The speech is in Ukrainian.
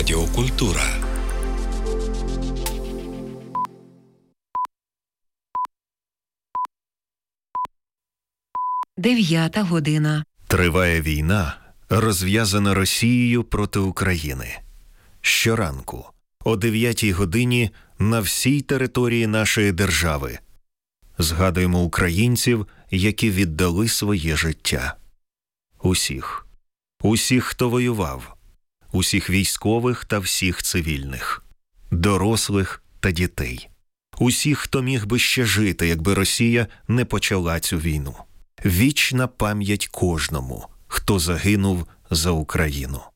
Радіокультура. Дев'ята година. Триває війна, розв'язана Росією проти України. Щоранку, о 9-й годині, на всій території нашої держави згадуємо українців, які віддали своє життя. Усіх. Усіх, хто воював. Усіх військових та всіх цивільних. Дорослих та дітей. Усіх, хто міг би ще жити, якби Росія не почала цю війну. Вічна пам'ять кожному, хто загинув за Україну.